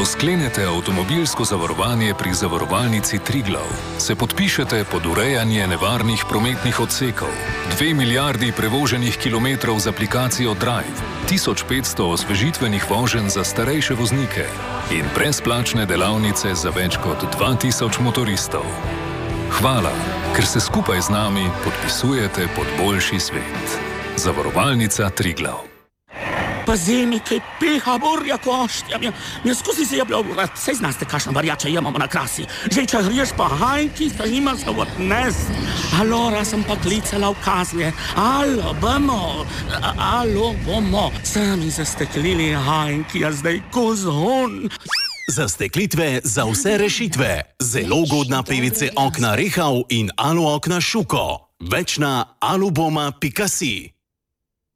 Ko sklenete avtomobilsko zavarovanje pri zavarovalnici Triglav, se podpišete pod urejanje nevarnih prometnih odsekov, 2 milijardi prevoženih kilometrov z aplikacijo Drive, 1500 osvežitvenih voženj za starejše voznike in brezplačne delavnice za več kot 2000 motoristov. Hvala, ker se skupaj z nami podpisujete pod boljši svet. Zavarovalnica Triglav. Pazi mi, kaj piha burja koštja. Mja skusi se jebla urat. Sej znaste, kašna varjača imamo na krasi. Že če griješ pa hajnki, sta ima se odnest. Alora sem pa klicala v kazlje. Alo, bomo. Sami zasteklili hajnki, a zdaj kozhon. Zasteklitve za vse rešitve. Zelo ugodna PVC okna Rehau in Alu okna Šuko. Več na aluboma.si.